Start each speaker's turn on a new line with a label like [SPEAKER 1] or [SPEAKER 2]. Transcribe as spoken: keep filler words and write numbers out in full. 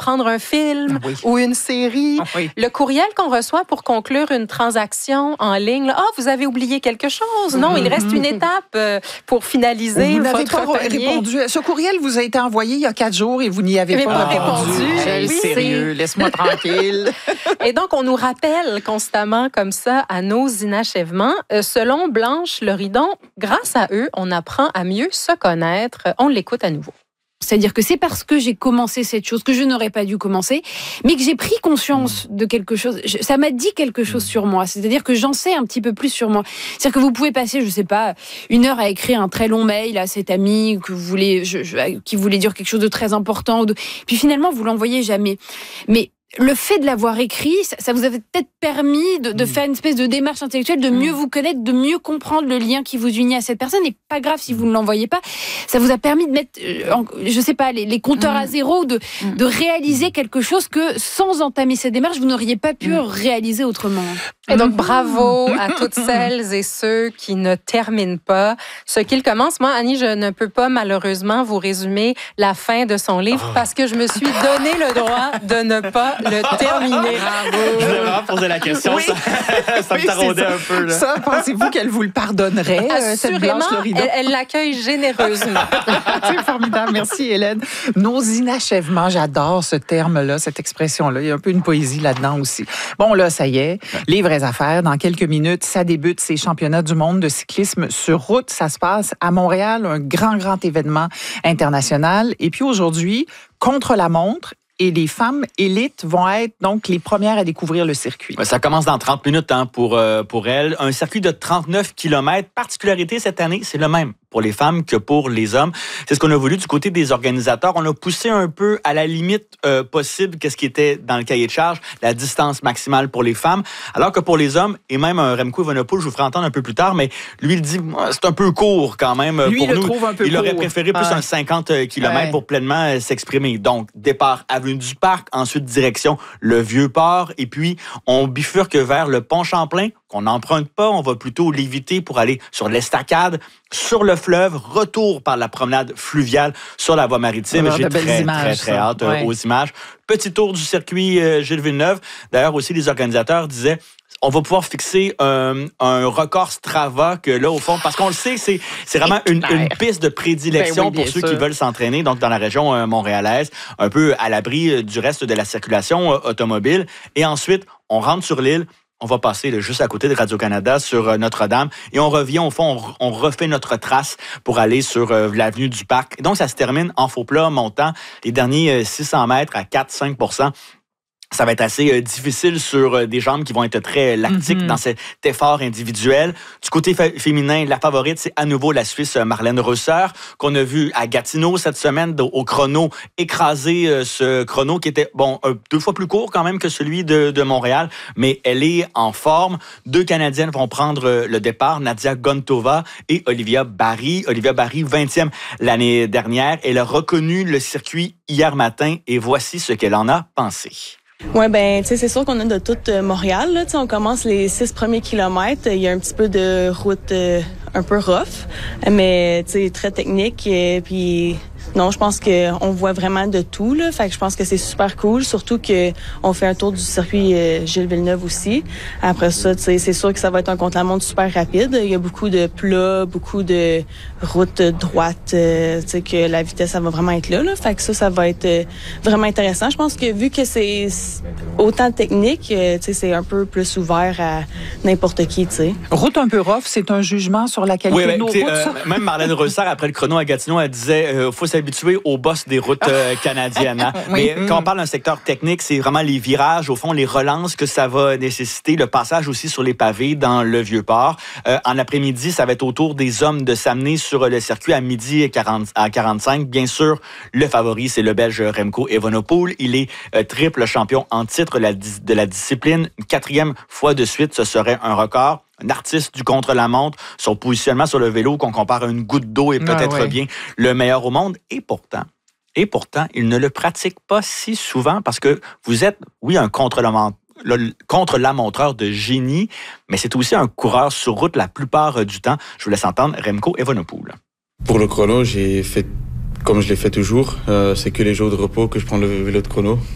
[SPEAKER 1] prendre un film
[SPEAKER 2] oui.
[SPEAKER 1] ou une série.
[SPEAKER 2] Oui.
[SPEAKER 1] Le courriel qu'on reçoit pour conclure une transaction en ligne, ah, oh, vous avez oublié quelque chose. Non, il reste une étape pour finaliser
[SPEAKER 2] vous n'avez
[SPEAKER 1] votre
[SPEAKER 2] pas
[SPEAKER 1] panier.
[SPEAKER 2] répondu. Ce courriel vous a été envoyé il y a quatre jours et vous n'y avez pas,
[SPEAKER 1] pas
[SPEAKER 2] répondu.
[SPEAKER 1] répondu.
[SPEAKER 2] Hey,
[SPEAKER 1] oui,
[SPEAKER 2] sérieux, laisse-moi tranquille.
[SPEAKER 1] Et donc, on nous rappelle constamment comme ça à nos inachèvements. Euh, selon Blanche Loridon, grâce à eux, on apprend à mieux se connaître. On l'écoute à nouveau.
[SPEAKER 3] C'est-à-dire que c'est parce que j'ai commencé cette chose que je n'aurais pas dû commencer, mais que j'ai pris conscience de quelque chose. Je, ça m'a dit quelque chose sur moi. C'est-à-dire que j'en sais un petit peu plus sur moi. C'est-à-dire que vous pouvez passer, je sais pas, une heure à écrire un très long mail à cet ami que vous voulez, je, je, qui voulait dire quelque chose de très important, de, puis finalement vous l'envoyez jamais. Mais le fait de l'avoir écrit, ça, ça vous a peut-être permis de, de faire une espèce de démarche intellectuelle, de mieux vous connaître, de mieux comprendre le lien qui vous unit à cette personne. Et pas grave si vous ne l'envoyez pas. Ça vous a permis de mettre, euh, en, je sais pas, les, les compteurs à zéro, de, de réaliser quelque chose que sans entamer cette démarche, vous n'auriez pas pu réaliser autrement.
[SPEAKER 1] Et donc, bravo à toutes celles et ceux qui ne terminent pas ce qu'ils commencent. Moi, Annie, je ne peux pas malheureusement vous résumer la fin de son livre oh. parce que je me suis donné le droit de ne pas le terminer.
[SPEAKER 4] Bravo. Je voulais vraiment poser la question. Oui. Ça, ça me taraudait un peu. Là.
[SPEAKER 2] Ça, pensez-vous qu'elle vous le pardonnerait,
[SPEAKER 1] Assurément,
[SPEAKER 2] cette Blanche
[SPEAKER 1] elle, elle l'accueille généreusement.
[SPEAKER 2] C'est formidable. Merci, Hélène. Nos inachèvements, j'adore ce terme-là, cette expression-là. Il y a un peu une poésie là-dedans aussi. Bon, là, ça y est, les vraies affaires. Dans quelques minutes, ça débute, ces championnats du monde de cyclisme sur route. Ça se passe à Montréal, un grand, grand événement international. Et puis aujourd'hui, contre la montre, et les femmes élites vont être donc les premières à découvrir le circuit.
[SPEAKER 4] Ça commence dans trente minutes hein, pour, euh, pour elles. Un circuit de trente-neuf kilomètres. Particularité cette année, c'est le même pour les femmes que pour les hommes. C'est ce qu'on a voulu du côté des organisateurs. On a poussé un peu à la limite euh, possible qu'est-ce qui était dans le cahier de charge, la distance maximale pour les femmes, alors que pour les hommes, et même un Remco Evenepoel, je vous ferai entendre un peu plus tard, mais lui, il dit, c'est un peu court quand même
[SPEAKER 2] lui,
[SPEAKER 4] pour
[SPEAKER 2] il
[SPEAKER 4] nous.
[SPEAKER 2] Le trouve un peu
[SPEAKER 4] il
[SPEAKER 2] court.
[SPEAKER 4] aurait préféré plus ouais. un cinquante kilomètres ouais. pour pleinement euh, s'exprimer. Donc, départ avenue du Parc, ensuite direction le Vieux-Port, et puis on bifurque vers le pont Champlain, qu'on n'emprunte pas, on va plutôt l'éviter pour aller sur l'estacade, sur le fleuve, retour par la promenade fluviale sur la voie maritime. J'ai très, images, très, très, très hâte ouais. aux images. Petit tour du circuit euh, Gilles Villeneuve. D'ailleurs, aussi, les organisateurs disaient on va pouvoir fixer euh, un record Strava que là, au fond, parce qu'on le sait, c'est, c'est vraiment une, une piste de prédilection ben oui, pour ceux sûr. qui veulent s'entraîner, donc dans la région euh, montréalaise, un peu à l'abri euh, du reste de la circulation euh, automobile. Et ensuite, on rentre sur l'île. On va passer là, juste à côté de Radio-Canada sur euh, Notre-Dame et on revient, au fond, on, on refait notre trace pour aller sur euh, l'avenue du Parc. Donc, ça se termine en faux plat montant les derniers euh, six cents mètres à quatre à cinq pour cent. Ça va être assez euh, difficile sur euh, des jambes qui vont être très lactiques mm-hmm. dans cet effort individuel. Du côté fa- féminin, la favorite, c'est à nouveau la Suisse euh, Marlène Reuser, qu'on a vu à Gatineau cette semaine de, au chrono, écraser euh, ce chrono qui était bon euh, deux fois plus court quand même que celui de, de Montréal, mais elle est en forme. Deux Canadiennes vont prendre euh, le départ, Nadia Gontova et Olivia Barry. Olivia Barry, vingtième l'année dernière. Elle a reconnu le circuit hier matin et voici ce qu'elle en a pensé.
[SPEAKER 5] Ouais, ben, tu sais, c'est sûr qu'on a de tout euh, Montréal, là. Tu sais, on commence les six premiers kilomètres. Il y a un petit peu de route euh, un peu rough, mais, tu sais, très technique. Et puis, non, je pense que on voit vraiment de tout, là. Fait que je pense que c'est super cool, surtout que on fait un tour du circuit euh, Gilles Villeneuve aussi. Après ça, tu sais, c'est sûr que ça va être un contre-la-montre super rapide. Il y a beaucoup de plats, beaucoup de routes droites, euh, tu sais, que la vitesse, ça va vraiment être là, là. Fait que ça, ça va être euh, vraiment intéressant. Je pense que vu que c'est autant technique, euh, tu sais, c'est un peu plus ouvert à n'importe qui, tu sais.
[SPEAKER 2] Route un peu rough, c'est un jugement sur la qualité
[SPEAKER 4] oui,
[SPEAKER 2] de nos routes,
[SPEAKER 4] euh,
[SPEAKER 2] ça?
[SPEAKER 4] Même Marlène Reuser, après le chrono à Gatineau, elle disait euh, faut s'habituer au boss des routes euh, canadiennes. Hein? oui. Mais mm. quand on parle d'un secteur technique, c'est vraiment les virages, au fond, les relances que ça va nécessiter, le passage aussi sur les pavés dans le Vieux-Port. Euh, en après-midi, ça va être au tour des hommes de s'amener sur le circuit à midi quarante, à quarante-cinq. Bien sûr, le favori, c'est le Belge Remco Evenepoel. Il est euh, triple champion en titre de la discipline. Une quatrième fois de suite, ce serait un record. Un artiste du contre-la-montre, son positionnement sur le vélo qu'on compare à une goutte d'eau est peut-être ah ouais. bien le meilleur au monde. Et pourtant, et pourtant, il ne le pratique pas si souvent parce que vous êtes, oui, un contre-la-montre. Le contre-la-montreur de génie, mais c'est aussi un coureur sur route la plupart du temps. Je vous laisse entendre Remco Evenepoel.
[SPEAKER 6] Pour le chrono, j'ai fait comme je l'ai fait toujours. Euh, c'est que les jours de repos que je prends le vélo de chrono.